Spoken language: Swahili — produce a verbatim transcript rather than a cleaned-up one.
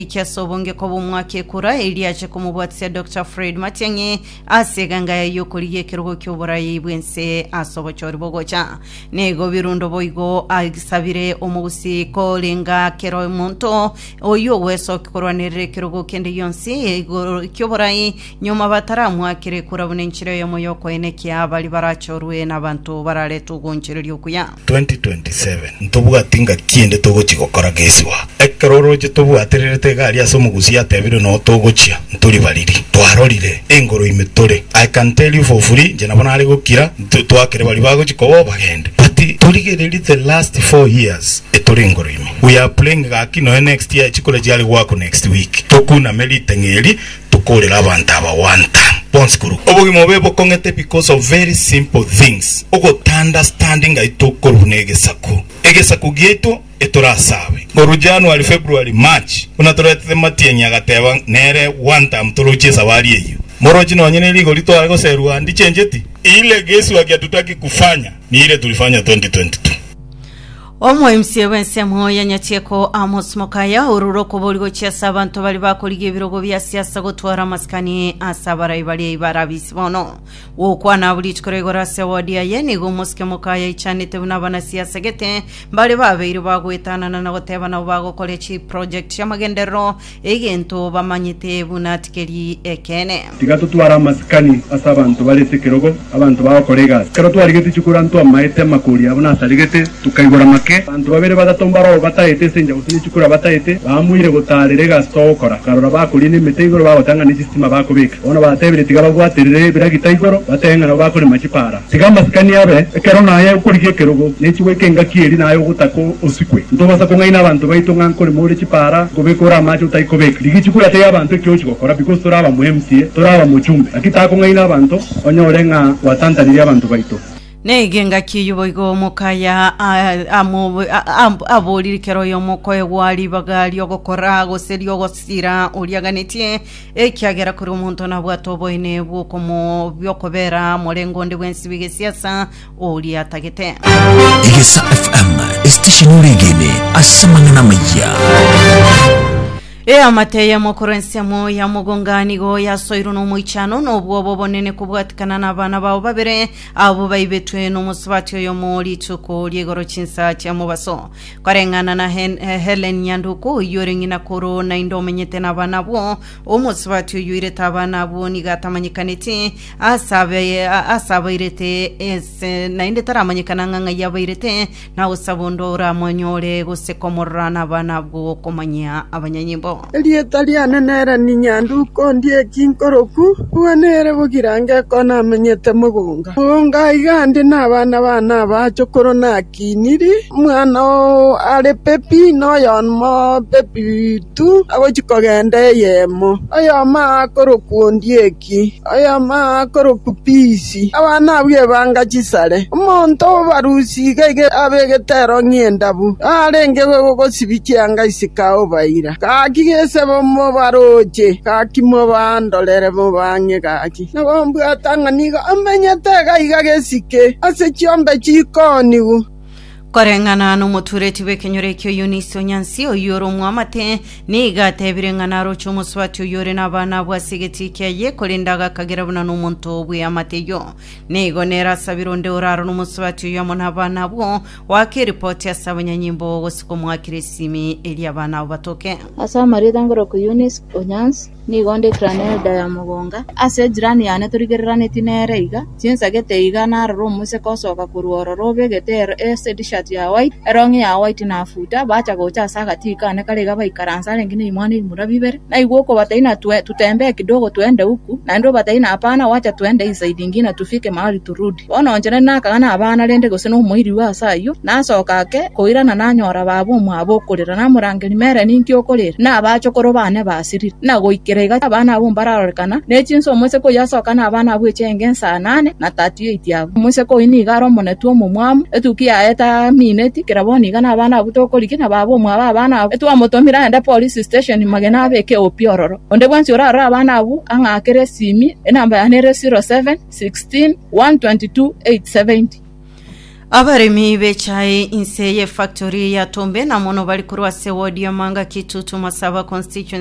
Kiasobonge ko bumwake kura iliaje kumubwatsia Doctor Fred Matiang'i aseganga yokuriye kirugo cy'uburayi bwense asobo cyori bogocha nego birundo boigo agisabire omugusi ko lenga kero monto oyo weso korwanere kirugo kende yonsi cy'uburayi nyuma bataramwakire kura bunenchire yo moyoko enekia bali barachorwe n'abantu baraletu gonchire lyokuya twenty twenty-seven ntobuga tinga kiende togo chikokora geswa ekeroro je tobuga tererete gari asomugusi atebire no togochia nturi bariri twarorire engoro imetore. I can tell you for free je nabona ari gukira twakere bari bago chikobo bagende but turigereri the last four years etore engoro ime we are playing gakino next year chikole jali wako next week tokuna melite ngeri tukolera abantu abawanta Bonskuru. Obogi mobebo kongete because of very simple things. Ogo understanding aitoko runege saku. Ege saku gieto etora sabe. Goru January, February, March. Unatorete matienya gateba nere one time toloche sabari eyo. Moroji no nyene ligo lito algo seru andi chenjeti. Ile gesi wakia tutaki kufanya ni ile tulifanya twenty twenty-two. Omo M C wense mhoya nyacheko Amos Mokaya ururoko boligo chiasa abantu bali bakoliye birogo bya siasa gotwara maskani asabara ibali barabisbono wokwana buli chikoregora se wadia yeni go Moske Mokaya ichanite unabana siasa gete bali babeiro bagwetana na goteba na bago college project yamagendero egento bamanyite bunatikeri ekene tigato twara maskani asabantu bali tekerogo abantu bakolega kero twarigete chikurantu amaite makuri abona saligete tukaigora make bantu babere badatombaro bataete senja usini chukura bataete bamuire gotarere gastokora karora bakuri ni metegoro bagotanga ni system bakobeka ona batebire tigaba gwaterere biragitaigoro batenga no bakore machipara tigamba skani yabe kero naye ukuriye kerogo nechiweke ngakiri nayo gutako usikwe ndobasa ko ngaina abantu baitonga nkore muri chipara gobekora macho taikobeka ligichukura te abantu kyochi gokora because toraba mu M C toraba mu chumbe akitako ngaina abantu onyorenga watantanira abantu baito Negenga kiyuboigo Mokaya amo aboli kero yo mokoye wali bagali ogokora goseri ogosira uliaganetie ekyagera kuri umuntu na bwato boine bwoko mu byokobera molengo ndi bwensibige siasa uli atagete Igesa F M station urigene asamangana maya E amateye mokorense mo ya mugongani go ya soiru no muichano no bwobo bonene kubwatikana nabana bawo babere abo bayibetwe no musubati yo muri tuko liegoro chinsa cha mubaso karengana na hen, Helen Nyanduko yorengina koro na indomenyete nabana bwo omusubati yuire tabana bwo nigatamanyikaneti asabe asabe irete es na inde taramanyikana nganga yabairete na usabondo ramonyore gusekomorana bana bwo komanya abanyanyimbo Elie taliane nere ni Nyanduko ndie kinkoroku uanere bugirange kona menyete mugunga mugunga igandi nabana bana bacho korona kiniri mwana ale pepi no yon mo pepi tu awochikogende yemo ayo ma koroku ndieki ayo ma koroku pisi abana bwe banga chisale umuntu barusi gege abegetero nyendabu arenge go sibikyanga isikao baira kaki Gese bomo baroche kaki mo bandolere bo banye kaki nabombu atanga niga amenyatega igagesike ase chiombe chikonigu Korengana no motureti bekenyore kyo Yuniso Nyansi oyoro mwamate niga tebirengana rocho muswati oyore nabana bwasegeti kye kolindaga kagera buna no muntu bwe amateyo nigo nera sabironde oraro no muswati yo monabana bwo wake report ya sabanyanyimbo gosiko mwakiresimi eli abana batoke asa marida ngoro ku Yunis Onyansi ni gonde kranel da ya mugonga ase jirani yane turigerane tinere iga chinsa gete iga na ro muse kosoka kuruoro robe gete ese t-shirt ya white erongi ya white na futa bacha gocha saka tika ne kale gaba ikaransa lengine imwani murabibere na igoko bataina tutembe kidogo tuende huku na ndo bataina hapana wacha tuende isaidi nyingine tufike mahali turudi ona onjene nakana abana lende goseno muiri wa sayo na sokake koirana nanyora babu mwabo kolera na murangeni mere ninki okolera na bacho korobane basiri na goikere Rega abana abo mbararekana nechinso mwese ko yasokana abana abo echenge saa nane na thirty-eight yabo mwese ko ini garo monetu omumwamu etukia eta mineti kiraboni gana abana abo tokolikina babo mwaba abana etu amotomira enda police station magena abeke opiororo onde bwansi orara abana abo angakere simi enamba ya nere zero seven one six one two two eight seven zero abaremi bechaye inseye factory ya Tombe na mono bali kurwa sewodi ya Manga Kitutu Masaba constituency